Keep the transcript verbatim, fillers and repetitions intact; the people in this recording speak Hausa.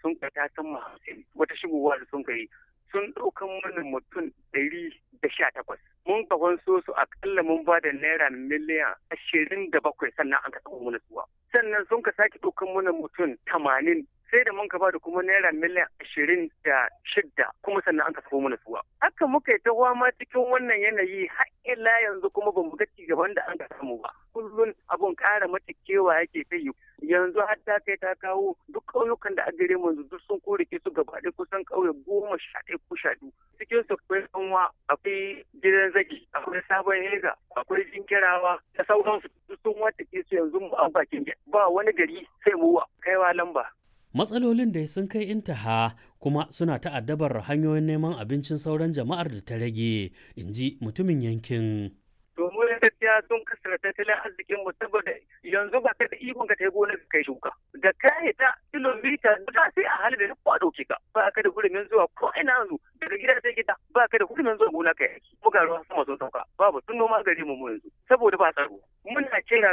sun kai ta san hamsin wata shigowa da sun kai sun ɗaukan mana mutum ɗari da sha takwas. Mun ka wanso su akalla mun ba da naira miliyan ashirin da bakwai sannan an ka taɓa mana suwa. Sannan sun ka sake ɗaukan mana mutum tamanin sai da mun ka ba da kuma naira miliyan ashirin da shidda kuma sannan an ka taɓa mana suwa. Haka muka yi ta ma cikin wannan yanayi har ila yanzu kuma ba mu ga cigaban da an ka samu ba. Kullum abun ƙara mata kewa yake ta yi. Yanzu har ta kai ta kawo duk ƙauyukan da a gare mu duk sun korike su gaba ɗaya kusan ƙauye goma sha ɗaya ko sha biyu. Cikin su akwai sanwa, akwai gidan zagi, akwai sabon hega, akwai jinkirawa da sauransu duk sun wata ke su yanzu mu a bakin ba wani gari sai mu kaiwa lamba. Matsalolin da sun kai intaha kuma suna ta'addabar hanyoyin neman abincin sauran jama'ar da ta rage, in ji mutumin yankin. Domin gaskiya sun kasar tattalin arzikin mu saboda yanzu ba ka da ikon ka ta gonar ka kai shuka. Da kai ta kilomita guda sai a hali da duk a ɗauke ka. Ba ka da hurumin zuwa ko ina yanzu daga gida sai gida ba ka da hurumin zuwa gona ka yaki. Buga ruwan sama sun sauka babu sun noma gari mu yanzu saboda ba tsaro. Muna kira